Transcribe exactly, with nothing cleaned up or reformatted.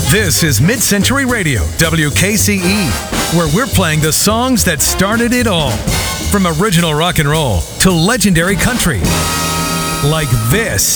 This is Mid-Century Radio, W K C E, where we're playing the songs that started it all. From original rock and roll to legendary country. Like this.